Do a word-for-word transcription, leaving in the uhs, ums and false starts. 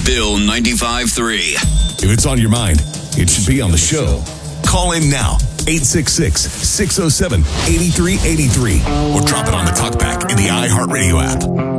Bill ninety-five three. If it's on your mind, it should be on the show. Call in now, eight six six, six oh seven, eight three eight three, or drop it on the talkback in the iHeartRadio app.